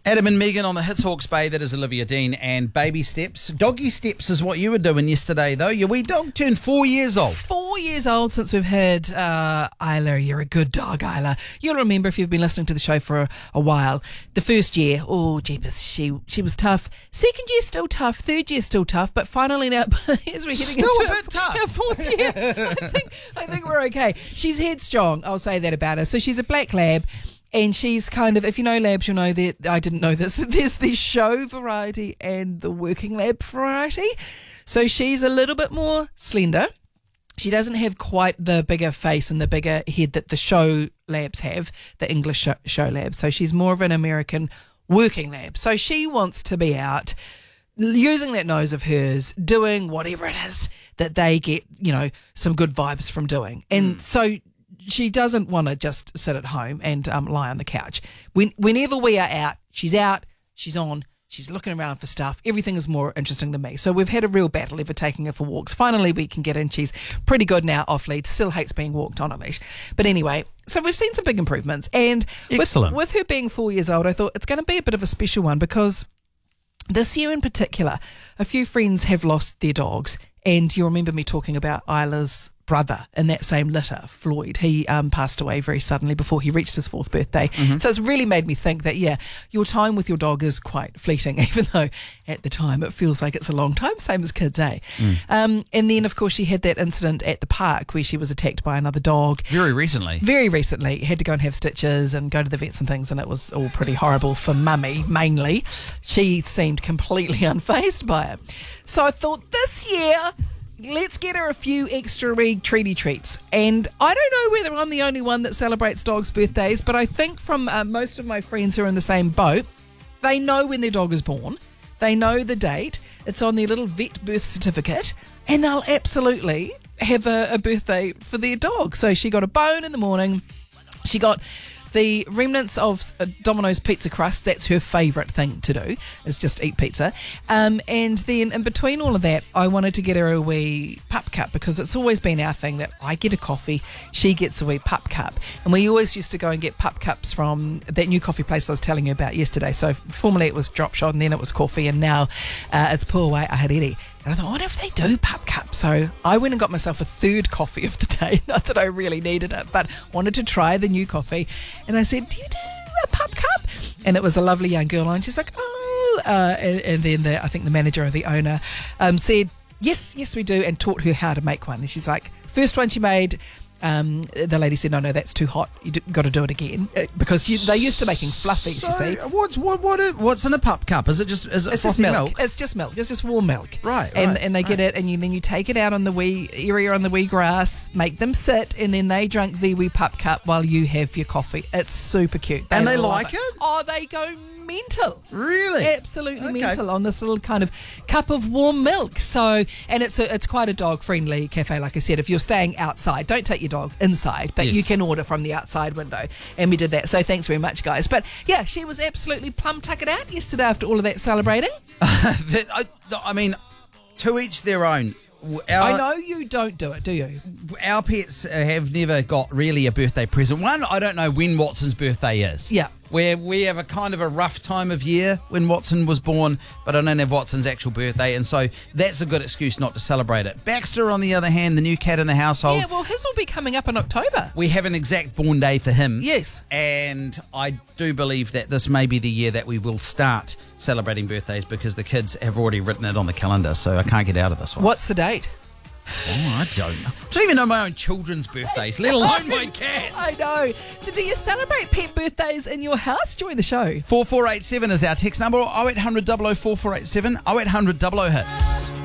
Adam and Megan on the Hits Hawke's Bay. That is Olivia Dean. And baby steps. Doggy steps is what you were doing yesterday, though. Your wee dog turned 4 years old. 4 years old since we've had Isla. You're a good dog, Isla. You'll remember if you've been listening to the show for a while. The first year, oh, jeepers, she was tough. Second year, still tough. Third year, still tough. But finally now, as we're heading Still into a bit tough. our fourth year, I think we're okay. She's headstrong. I'll say that about her. So she's a black lab. And she's kind of, if you know labs, you'll know that, I didn't know this, there's the show variety and the working lab variety. So she's a little bit more slender. She doesn't have quite the bigger face and the bigger head that the show labs have, the English show labs. So she's more of an American working lab. So she wants to be out using that nose of hers, doing whatever it is that they get, some good vibes from doing. And so she doesn't want to just sit at home and lie on the couch. Whenever we are out, she's on, she's looking around for stuff. Everything is more interesting than me. So we've had a real battle ever taking her for walks. Finally, we can get in. She's pretty good now off lead. Still hates being walked on a leash. But anyway, so we've seen some big improvements. And with her being 4 years old, I thought it's going to be a bit of a special one because this year in particular, a few friends have lost their dogs. And you'll remember me talking about Isla's brother in that same litter, Floyd. He passed away very suddenly before he reached his 4th birthday. Mm-hmm. So it's really made me think that, your time with your dog is quite fleeting, even though at the time it feels like it's a long time, same as kids, eh? And then, of course, she had that incident at the park where she was attacked by another dog. Very recently. Had to go and have stitches and go to the vets and things, and it was all pretty horrible for Mummy, mainly. She seemed completely unfazed by it. So I thought this year, let's get her a few extra treaty treats. And I don't know whether I'm the only one that celebrates dogs' birthdays, but I think from most of my friends who are in the same boat, they know when their dog is born. They know the date. It's on their little vet birth certificate, and they'll absolutely have a birthday for their dog. So she got a bone in the morning. She got the remnants of Domino's pizza crust. That's her favourite thing to do, is just eat pizza. And then in between all of that, I wanted to get her a wee pup cup because it's always been our thing that I get a coffee, she gets a wee pup cup. And we always used to go and get pup cups from that new coffee place I was telling you about yesterday. So formerly it was Drop Shot and then it was coffee, and now it's Puawai Ahariri. And I thought, what if they do pup cups? So I went and got myself a third coffee of the day. Not that I really needed it, but wanted to try the new coffee. And I said, do you do a pup cup? And it was a lovely young girl. And she's like, oh. And then I think the manager or the owner said, yes, we do, and taught her how to make one. And she's like, first one she made, the lady said, no, that's too hot. You got to do it again because they're used to making fluffies. So you see, what's in a pup cup? Is it just milk? It's just milk. It's just warm milk. Right. And they get it, and then you take it out on the wee area on the wee grass, make them sit, and then they drink the wee pup cup while you have your coffee. It's super cute. And they like it? Oh, they go mental. Really? Absolutely mental on this little kind of cup of warm milk. So, and it's quite a dog-friendly cafe, like I said. If you're staying outside, don't take your dog inside, but you can order from the outside window. And we did that. So thanks very much, guys. But yeah, she was absolutely plum-tuckered out yesterday after all of that celebrating. I mean, to each their own. I know you don't do it, do you? Our pets have never got really a birthday present. One, I don't know when Watson's birthday is. Yeah. Where we have a kind of a rough time of year when Watson was born, but I don't have Watson's actual birthday, and so that's a good excuse not to celebrate it. Baxter, on the other hand, the new cat in the household. Yeah, well, his will be coming up in October. We have an exact born day for him. Yes. And I do believe that this may be the year that we will start celebrating birthdays because the kids have already written it on the calendar, so I can't get out of this one. What's the date? Oh, I don't know. I don't even know my own children's birthdays, let alone my cat's. I know. So do you celebrate pet birthdays in your house? Join the show. 4487 is our text number, 0800 00 4487, 0800 00 hits.